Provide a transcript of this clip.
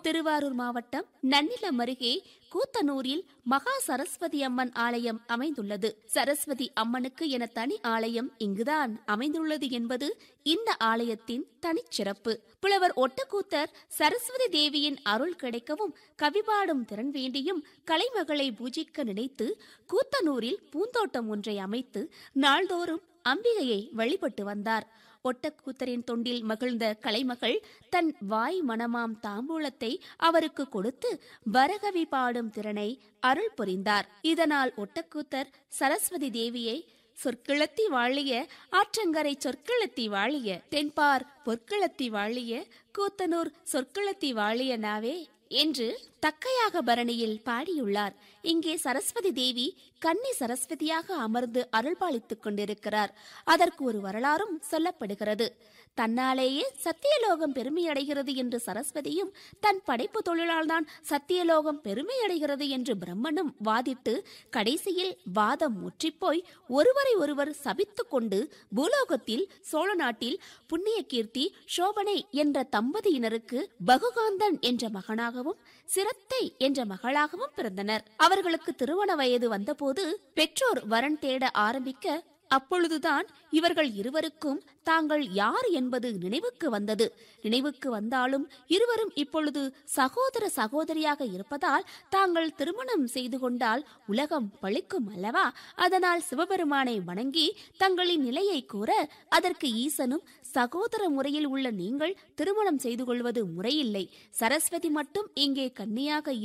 திருவாரூர் மாவட்டம் நன்னிலம் அருகே கூத்தனூரில் மகா சரஸ்வதி அம்மன் ஆலயம் அமைந்துள்ளது. சரஸ்வதி அம்மனுக்கு என தனி ஆலயம் இங்குதான் அமைந்துள்ளது என்பது இந்த ஆலயத்தின் தனிச்சிறப்பு. புலவர் ஒட்டக்கூத்தர் சரஸ்வதி தேவியின் அருள் கிடைக்கவும் கவிபாடும் திறன் வேண்டியும் கலைமகளை பூஜிக்க நினைத்து கூத்தனூரில் பூந்தோட்டம் ஒன்றை அமைத்து நாள்தோறும் அம்பிகையை வழிபட்டு வந்தார். ஒட்டக்கூத்தரின் தொண்டில் மகிழ்ந்த கலைமகள் தன் வாய் மனமாம் தாம்பூலத்தை அவருக்கு கொடுத்து வரகவி பாடும் திறனை அருள் புரிந்தார். இதனால் ஒட்டக்கூத்தர் சரஸ்வதி தேவியை சொற்களத்தி வாழிய, ஆற்றங்கரை சொற்களத்தி வாழிய, தென்பார் பொற்களத்தி வாழிய, கூத்தனூர் சொற்களத்தி வாழிய நாவே என்று தக்கையாக பரணியில் பாடியுள்ளார். இங்கே சரஸ்வதி தேவி கன்னி சரஸ்வதியாக அமர்ந்து அருள்பாலித்துக் கொண்டிருக்கிறார். அதற்கு ஒரு வரலாறும் சொல்லப்படுகிறது. தன்னாலேயே சத்தியலோகம் பெருமையடைகிறது என்று சரஸ்வதியும், தன் படைப்பு தொழிலால் தான் சத்தியலோகம் பெருமையடைகிறது என்று பிரம்மனும் வாதிட்டு கடைசியில் வாதம் முற்றிப்போய் ஒருவரை ஒருவர் சபித்துக் கொண்டு பூலோகத்தில் சோழ நாட்டில் புண்ணிய கீர்த்தி சோபனை என்ற தம்பதியினருக்கு பகுகாந்தன் என்ற மகனாகவும் சிரத்தை என்ற மகளாகவும் பிறந்தனர். அவர்களுக்கு திருமண வயது வந்தபோது பெற்றோர் வரன் தேட ஆரம்பிக்க அப்பொழுதுதான் இவர்கள் இருவருக்கும் தாங்கள் யார் என்பது நினைவுக்கு வந்தது. நினைவுக்கு வந்தாலும் இருவரும் இப்பொழுது சகோதர சகோதரியாக இருப்பதால் தாங்கள் திருமணம் செய்து கொண்டால் உலகம் பழிக்கும் அல்லவா? அதனால் சிவபெருமானை வணங்கி தங்களின் நிலையை கூற, அதற்கு ஈசனும் சகோதர முறையில் உள்ள நீங்கள் திருமணம் செய்து கொள்வது முறையில்லை, சரஸ்வதி மட்டும் இங்கே கன்னியாக